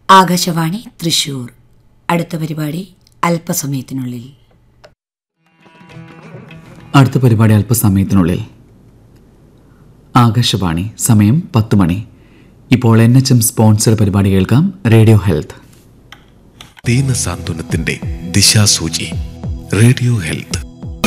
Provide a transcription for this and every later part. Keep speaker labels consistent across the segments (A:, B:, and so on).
A: ആകാശവാണി തൃശൂർ. അടുത്ത പരിപാടി അല്പസമയത്തിനുള്ളിൽ.
B: ആകാശവാണി. സമയം 10 മണി. ഇപ്പോൾ NHM സ്പോൺസർ പരിപാടി കേൾക്കാം. Radio health.
C: ദീനസാന്ത്വനത്തിന്റെ ദിശാസൂചി. Radio health.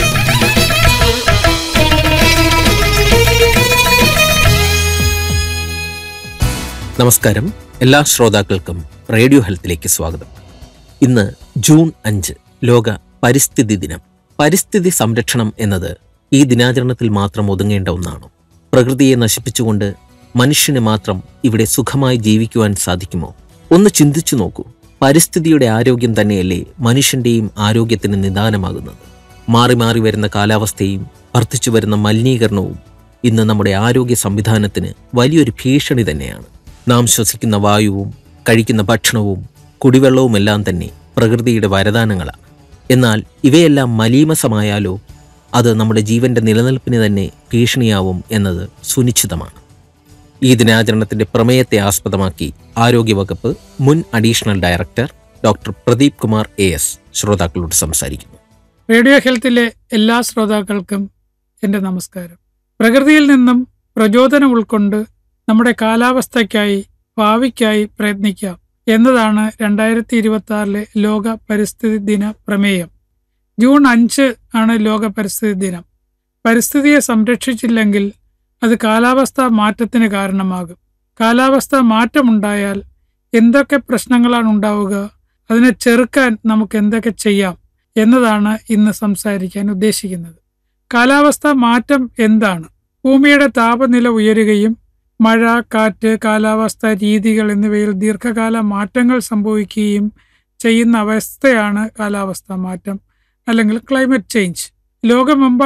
D: നമസ്കാരം. എല്ലാ ശ്രോതാക്കൾക്കും റേഡിയോ ഹെൽത്തിലേക്ക് സ്വാഗതം. ഇന്ന് ജൂൺ 5, ലോക പരിസ്ഥിതി ദിനം. പരിസ്ഥിതി സംരക്ഷണം എന്നത് ഈ ദിനാചരണത്തിൽ മാത്രം ഒതുങ്ങേണ്ട ഒന്നാണ്. പ്രകൃതിയെ നശിപ്പിച്ചുകൊണ്ട് മനുഷ്യന് മാത്രം ഇവിടെ സുഖമായി ജീവിക്കുവാൻ സാധിക്കുമോ? ഒന്ന് ചിന്തിച്ചു നോക്കൂ. പരിസ്ഥിതിയുടെ ആരോഗ്യം തന്നെയല്ലേ മനുഷ്യന്റെയും ആരോഗ്യത്തിന് നിദാനമാകുന്നത്. മാറി മാറി വരുന്ന കാലാവസ്ഥയും വർദ്ധിച്ചു വരുന്ന മലിനീകരണവും ഇന്ന് നമ്മുടെ ആരോഗ്യ സംവിധാനത്തിന് വലിയൊരു ഭീഷണി തന്നെയാണ്. നാം ശ്വസിക്കുന്ന വായുവും കഴിക്കുന്ന ഭക്ഷണവും കുടിവെള്ളവുമെല്ലാം തന്നെ പ്രകൃതിയുടെ വരദാനങ്ങളാണ്. എന്നാൽ ഇവയെല്ലാം മലീമസമായാലോ അത് നമ്മുടെ ജീവന്റെ നിലനിൽപ്പിന് തന്നെ ഭീഷണിയാവും എന്നത് സുനിശ്ചിതമാണ്. ഈ ദിനാചരണത്തിന്റെ പ്രമേയത്തെ ആസ്പദമാക്കി ആരോഗ്യവകുപ്പ് മുൻ additional director doctor Pradeep Kumar AS ശ്രോതാക്കളോട് സംസാരിക്കുന്നു.
E: റേഡിയോ ഹെൽത്തിലെ എല്ലാ ശ്രോതാക്കൾക്കും എൻ്റെ നമസ്കാരം. പ്രകൃതിയിൽ നിന്നും പ്രചോദനം ഉൾക്കൊണ്ട് നമ്മുടെ കാലാവസ്ഥയ്ക്കായി, ഭാവിക്കായി പ്രയത്നിക്കാം എന്നതാണ് 2026 ലോക പരിസ്ഥിതി ദിന പ്രമേയം. ജൂൺ 5 ആണ് ലോക പരിസ്ഥിതി ദിനം. പരിസ്ഥിതിയെ സംരക്ഷിച്ചില്ലെങ്കിൽ അത് കാലാവസ്ഥാ മാറ്റത്തിന് കാരണമാകും. കാലാവസ്ഥാ മാറ്റമുണ്ടായാൽ എന്തൊക്കെ പ്രശ്നങ്ങളാണ് ഉണ്ടാവുക, അതിനെ ചെറുക്കാൻ നമുക്ക് എന്തൊക്കെ ചെയ്യാം എന്നതാണ് ഇന്ന് സംസാരിക്കാൻ ഉദ്ദേശിക്കുന്നത്. കാലാവസ്ഥാ മാറ്റം എന്താണ്? ഭൂമിയുടെ താപനില ഉയരുകയും മഴ, കാറ്റ്, കാലാവസ്ഥാ രീതികൾ എന്നിവയിൽ ദീർഘകാല മാറ്റങ്ങൾ സംഭവിക്കുകയും ചെയ്യുന്ന അവസ്ഥയാണ് കാലാവസ്ഥാ മാറ്റം അല്ലെങ്കിൽ ക്ലൈമറ്റ് ചേഞ്ച്. ലോകമെമ്പാടും